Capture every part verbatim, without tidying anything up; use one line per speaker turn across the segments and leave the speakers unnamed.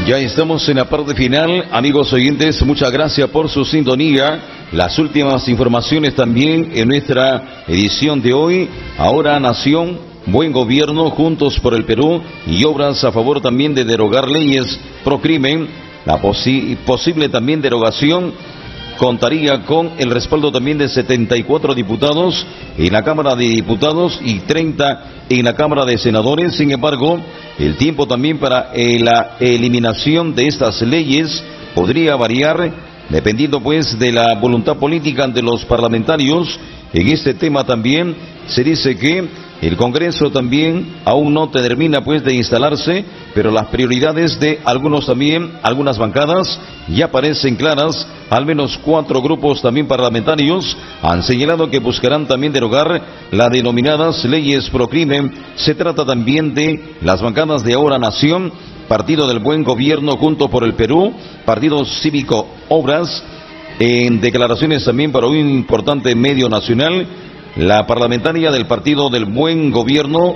Ya estamos en la parte final, amigos oyentes, muchas gracias por su sintonía. Las últimas informaciones también en nuestra edición de hoy. Ahora Nación, buen gobierno, juntos por el Perú y obras a favor también de derogar leyes pro crimen. La posi posible también derogación contaría con el respaldo también de setenta y cuatro diputados en la Cámara de Diputados y treinta en la Cámara de Senadores. Sin embargo, el tiempo también para eh, la eliminación de estas leyes podría variar dependiendo pues de la voluntad política de los parlamentarios. En este tema también se dice que el Congreso también aún no termina pues de instalarse, pero las prioridades de algunos también, algunas bancadas ya parecen claras. Al menos cuatro grupos también parlamentarios han señalado que buscarán también derogar las denominadas leyes pro crimen. Se trata también de las bancadas de Ahora Nación, Partido del Buen Gobierno, Junto por el Perú, Partido Cívico Obras. En declaraciones también para un importante medio nacional, la parlamentaria del Partido del Buen Gobierno,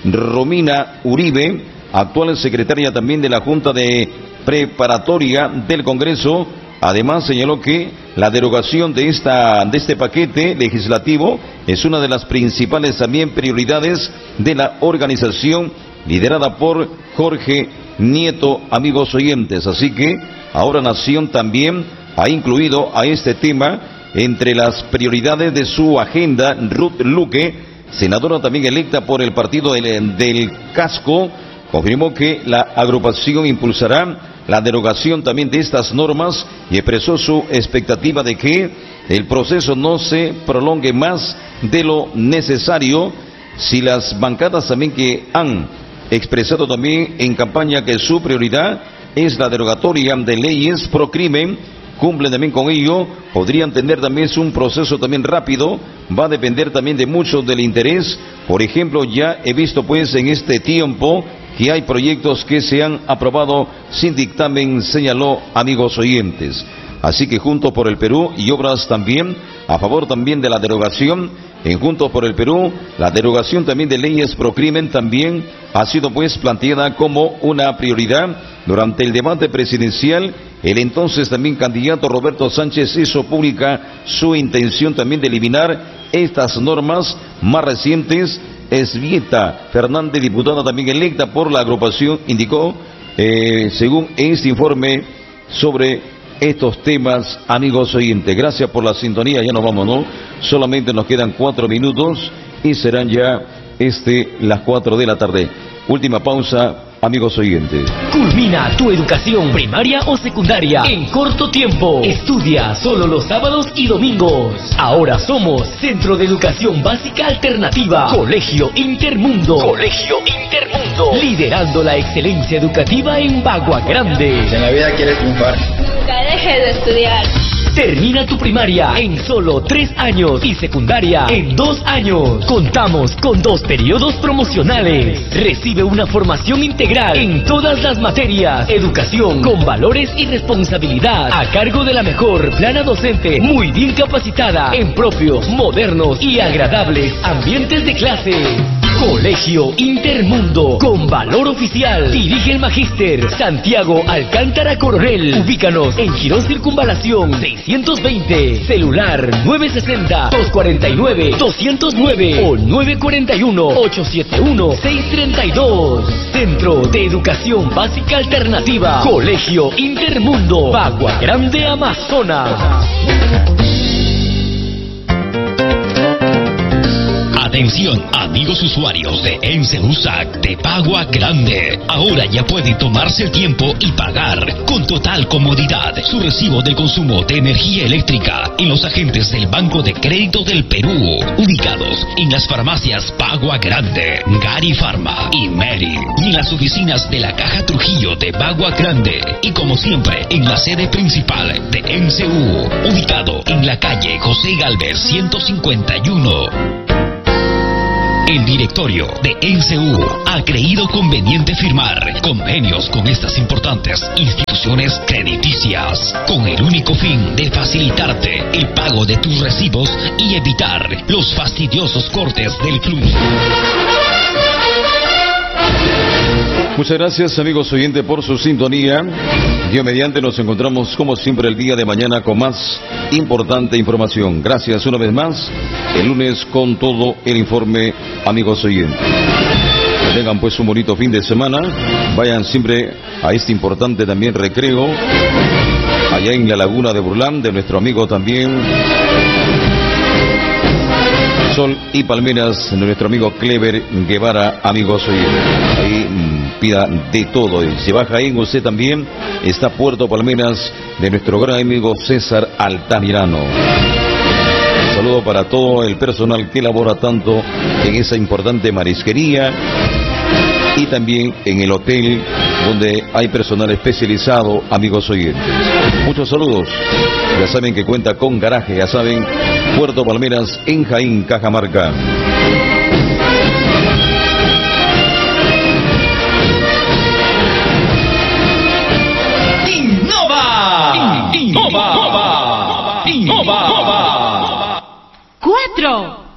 Romina Uribe, actual secretaria también de la Junta de Preparatoria del Congreso, además señaló que la derogación de esta de este paquete legislativo es una de las principales también prioridades de la organización liderada por Jorge Nieto, amigos oyentes. Así que Ahora Nación también ha incluido a este tema entre las prioridades de su agenda. Ruth Luque, senadora también electa por el partido del, del Casco, confirmó que la agrupación impulsará la derogación también de estas normas y expresó su expectativa de que el proceso no se prolongue más de lo necesario. Si las bancadas también que han expresado también en campaña que su prioridad es la derogatoria de leyes pro crimen, cumplen también con ello, podrían tener también un proceso también rápido. Va a depender también de mucho del interés. Por ejemplo, ya he visto pues en este tiempo que hay proyectos que se han aprobado sin dictamen, señaló, amigos oyentes. Así que Juntos por el Perú y obras también a favor también de la derogación. En Juntos por el Perú, la derogación también de leyes pro crimen también ha sido pues planteada como una prioridad. Durante el debate presidencial, el entonces también candidato Roberto Sánchez hizo pública su intención también de eliminar estas normas más recientes. Esvieta Fernández, diputada también electa por la agrupación, indicó, eh, según este informe sobre estos temas, amigos oyentes. Gracias por la sintonía, ya nos vamos, ¿no? Solamente nos quedan cuatro minutos y serán ya este las cuatro de la tarde. Última pausa, amigos oyentes.
Culmina tu educación primaria o secundaria en corto tiempo. Estudia solo los sábados y domingos. Ahora somos Centro de Educación Básica Alternativa, Colegio Intermundo. Colegio Intermundo. Liderando la excelencia educativa en Bagua Grande.
Si en la vida quieres triunfar,
nunca dejes de estudiar.
Termina tu primaria en solo tres años y secundaria en dos años. Contamos con dos periodos promocionales. Recibe una formación integral en todas las materias. Educación con valores y responsabilidad a cargo de la mejor plana docente, muy bien capacitada en propios, modernos y agradables ambientes de clase. Colegio Intermundo, con valor oficial. Dirige el Magíster Santiago Alcántara Coronel. Ubícanos en Girón Circunvalación seiscientos veinte. Celular nueve sesenta, dos cuarenta y nueve, doscientos nueve o nueve cuarenta y uno, ochocientos setenta y uno, seiscientos treinta y dos. Centro de Educación Básica Alternativa. Colegio Intermundo, Bagua Grande, Amazonas.
Atención, amigos usuarios de ENSEUSAC de Bagua Grande. Ahora ya pueden tomarse el tiempo y pagar con total comodidad su recibo del consumo de energía eléctrica en los agentes del Banco de Crédito del Perú, ubicados en las farmacias Bagua Grande, Gari Pharma y Meri, y en las oficinas de la Caja Trujillo de Bagua Grande, y como siempre en la sede principal de ENSEU, ubicado en la calle José Galvez ciento cincuenta y uno. El directorio de ENSEU ha creído conveniente firmar convenios con estas importantes instituciones crediticias con el único fin de facilitarte el pago de tus recibos y evitar los fastidiosos cortes del flujo.
Muchas gracias, amigos oyentes, por su sintonía. Dios mediante, nos encontramos como siempre el día de mañana con más importante información. Gracias una vez más. El lunes con todo el informe, amigos oyentes. Que tengan pues un bonito fin de semana. Vayan siempre a este importante también recreo allá en la laguna de Burlán, de nuestro amigo también Sol y Palmeras, de nuestro amigo Clever Guevara, amigos oyentes. Ahí mmm, pida de todo. Y si baja ahí, usted también está Puerto Palmeras, de nuestro gran amigo César Altamirano. Un saludo para todo el personal que labora tanto en esa importante marisquería y también en el hotel donde hay personal especializado, amigos oyentes. Muchos saludos. Ya saben que cuenta con garaje, ya saben, Puerto Palmeras en Jaín, Cajamarca.
Innova. Innova. Innova.
Cuatro.